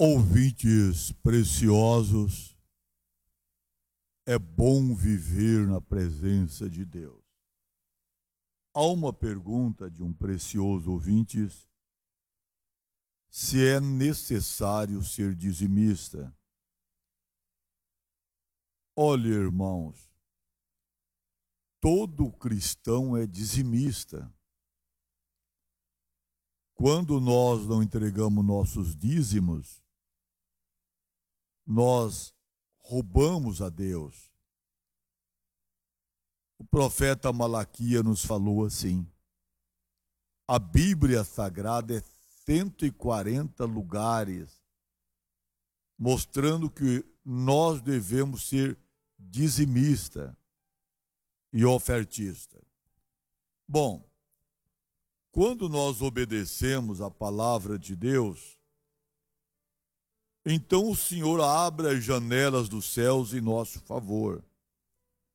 Ouvintes preciosos, é bom viver na presença de Deus. Há uma pergunta de um precioso ouvinte: se é necessário ser dizimista. Olha, irmãos, todo cristão é dizimista. Quando nós não entregamos nossos dízimos, nós roubamos a Deus. O profeta Malaquias nos falou assim. A Bíblia Sagrada é 140 lugares, mostrando que nós devemos ser dizimista e ofertista. Bom, quando nós obedecemos a palavra de Deus, então o Senhor abre as janelas dos céus em nosso favor.